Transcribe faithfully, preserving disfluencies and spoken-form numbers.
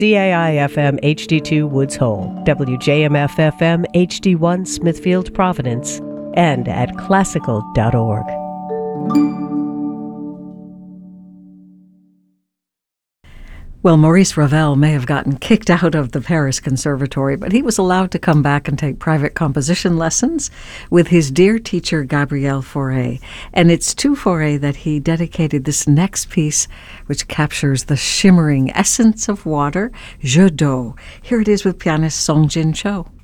C A I F M H D two Woods Hole, W J M F F M H D one Smithfield Providence, and at classical dot org. Well, Maurice Ravel may have gotten kicked out of the Paris Conservatory, but he was allowed to come back and take private composition lessons with his dear teacher, Gabriel Fauré. And it's to Fauré that he dedicated this next piece, which captures the shimmering essence of water, Jeu d'eau. Here it is with pianist Song Jin Cho.